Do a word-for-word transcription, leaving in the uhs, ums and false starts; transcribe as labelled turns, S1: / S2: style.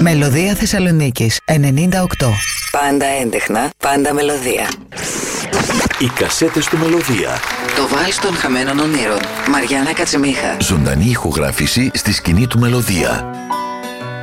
S1: Μελωδία Θεσσαλονίκης ενενήντα οκτώ.
S2: Πάντα έντεχνα, πάντα μελωδία.
S3: Οι κασέτες του Μελωδία.
S2: Το βάλς των χαμένων ονείρων. Μαριάννα Κατσιμίχα.
S3: Ζωντανή ηχογράφηση στη σκηνή του Μελωδία.